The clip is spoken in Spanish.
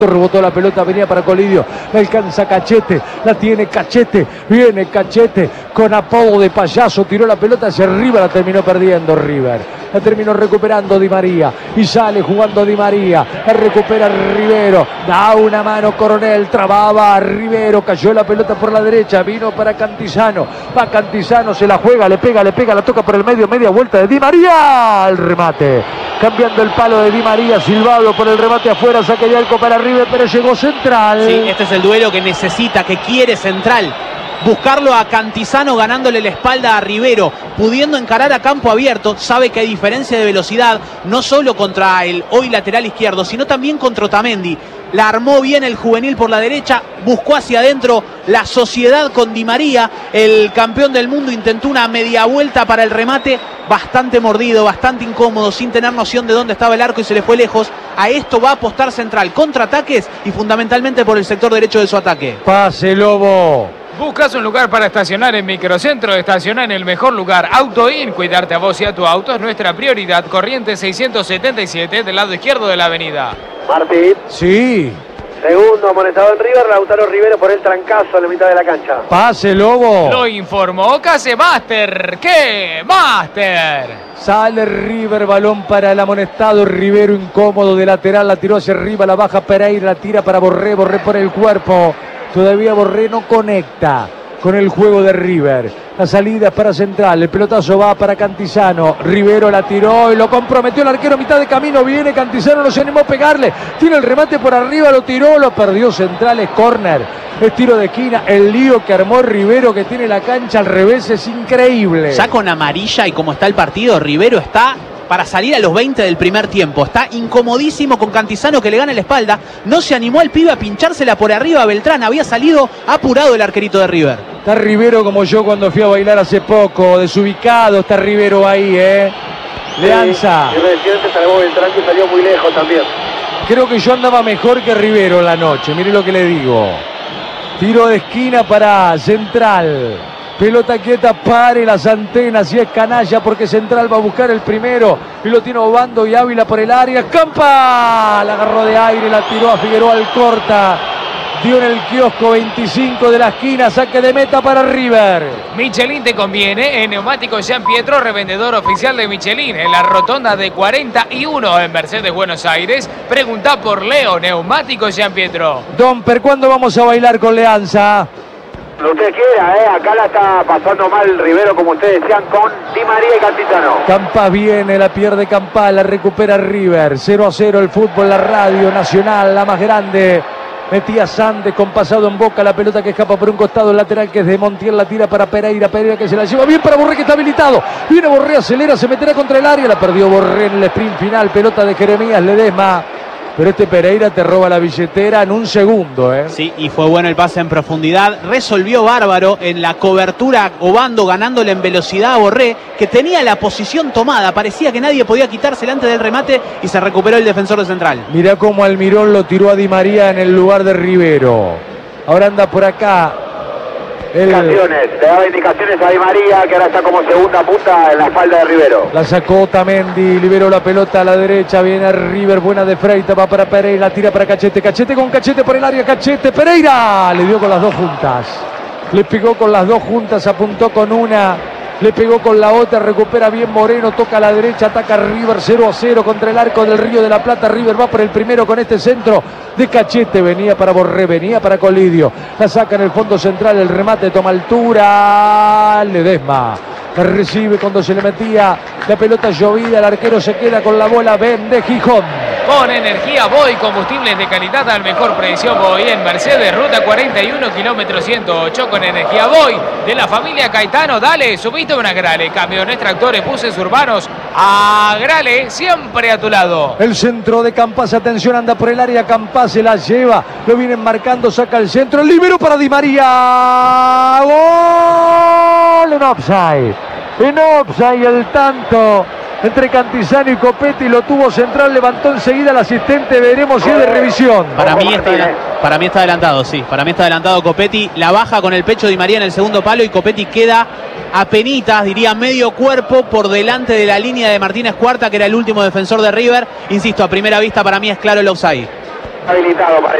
Rebotó la pelota, venía para Colidio, la alcanza Cachete, la tiene Cachete, viene Cachete con apodo de payaso, tiró la pelota hacia arriba, la terminó perdiendo River, la terminó recuperando Di María y sale jugando Di María, la recupera Rivero, da una mano Coronel, trababa a Rivero, cayó la pelota por la derecha, vino para Cantizano, va Cantizano, se la juega, le pega, la toca por el medio, media vuelta de Di María, al remate, cambiando el palo de Di María, silbado por el remate afuera, saca Yalco para River, pero llegó Central. Sí, este es el duelo que necesita, que quiere Central. Buscarlo a Cantizano ganándole la espalda a Rivero, pudiendo encarar a campo abierto. Sabe que hay diferencia de velocidad, no solo contra el hoy lateral izquierdo, sino también contra Otamendi. La armó bien el juvenil por la derecha, buscó hacia adentro la sociedad con Di María. El campeón del mundo intentó una media vuelta para el remate, bastante mordido, bastante incómodo, sin tener noción de dónde estaba el arco y se le fue lejos. A esto va a apostar Central, contraataques y fundamentalmente por el sector derecho de su ataque. Pase, Lobo. ¿Buscas un lugar para estacionar en Microcentro? Estaciona en el mejor lugar. AutoIn, cuidarte a vos y a tu auto es nuestra prioridad. Corrientes 677 del lado izquierdo de la avenida. Martín. Sí. Segundo amonestado en River, Lautaro Rivero por el trancazo en la mitad de la cancha. Pase, Lobo. Lo informó Casemaster. ¿Qué? ¡Master! Sale River, balón para el amonestado Rivero, incómodo de lateral, la tiró hacia arriba, la baja Pereira, la tira para Borré, Borré por el cuerpo. Todavía Borré no conecta con el juego de River. La salida es para Central, el pelotazo va para Cantizano. Rivero la tiró y lo comprometió el arquero a mitad de camino. Viene Cantizano, no se animó a pegarle. Tiene el remate por arriba, lo tiró, lo perdió Central, es córner. Es tiro de esquina, el lío que armó Rivero, que tiene la cancha al revés, es increíble. Ya con amarilla y como está el partido, Rivero está para salir a los 20 del primer tiempo. Está incomodísimo con Cantizano que le gana la espalda. No se animó el pibe a pinchársela por arriba a Beltrán. Había salido apurado el arquerito de River. Está Rivero como yo cuando fui a bailar hace poco, desubicado. Está Rivero ahí, Leanza. El presidente salvó Beltrán, que salió muy lejos también. Creo que yo andaba mejor que Rivero en la noche, mire lo que le digo. Tiro de esquina para Central. Pelota quieta, pare las antenas y es canalla porque Central va a buscar el primero y lo tiene Obando y Ávila por el área. ¡Campa! La agarró de aire, la tiró a Figueroa al corta. Dio en el kiosco 25 de la esquina, saque de meta para River. Michelin te conviene, en Neumáticos Jean Pietro, revendedor oficial de Michelin, en la rotonda de 41 en Mercedes, Buenos Aires. Pregunta por Leo, Neumáticos Jean Pietro. Domper, ¿cuándo vamos a bailar con Leanza? Lo que usted quiera, acá la está pasando mal Rivero, como ustedes decían, con Di María y Cantizano. Campa viene, la pierde Campa, la recupera River. 0-0 el fútbol, la radio nacional, la más grande. Metía Sandes con pasado en Boca, la pelota que escapa por un costado, el lateral que es de Montiel, la tira para Pereira, Pereira que se la lleva bien para Borré que está habilitado. Viene Borré, acelera, se meterá contra el área, la perdió Borré en el sprint final, pelota de Jeremías Ledesma. Pero este Pereira te roba la billetera en un segundo, Sí, y fue bueno el pase en profundidad. Resolvió bárbaro en la cobertura, Obando ganándole en velocidad a Borré, que tenía la posición tomada. Parecía que nadie podía quitársela antes del remate y se recuperó el defensor de Central. Mirá cómo Almirón lo tiró a Di María en el lugar de Rivero. Ahora anda por acá. Le daba indicaciones a Di María, que ahora está como segunda punta en la espalda de Rivero. La sacó Otamendi, liberó la pelota a la derecha, viene River, buena de Freitas, va para Pereira, tira para Cachete, Cachete con Cachete por el área, Cachete, Pereira, le dio con las dos juntas, le pegó con las dos juntas, apuntó con una, le pegó con la otra, recupera bien Moreno, toca a la derecha, ataca River 0-0 contra el arco del Río de la Plata. River va por el primero con este centro de Cachete, venía para Borré, venía para Colidio, la saca en el fondo central, el remate toma altura, Ledesma recibe cuando se le metía la pelota llovida, el arquero se queda con la bola, vende Gijón. Con energía Boy, combustibles de calidad al mejor precio. Boy en Mercedes, ruta 41, kilómetro 108. Con energía Boy de la familia Caetano. Dale, subiste una Grale, camiones, tractores, buses urbanos. A Grale, siempre a tu lado. El centro de Campas, atención, anda por el área, Campas se la lleva, lo vienen marcando, saca el centro, el libero para Di María. Gol en offside. En offside el tanto entre Cantizano y Copetti, lo tuvo Central, levantó enseguida el asistente, veremos si es de revisión. Para mí está adelantado, sí, para mí está adelantado Copetti, la baja con el pecho Di María en el segundo palo y Copetti queda apenitas, diría medio cuerpo por delante de la línea de Martínez Cuarta, que era el último defensor de River. Insisto, a primera vista para mí es claro el offside. habilitado para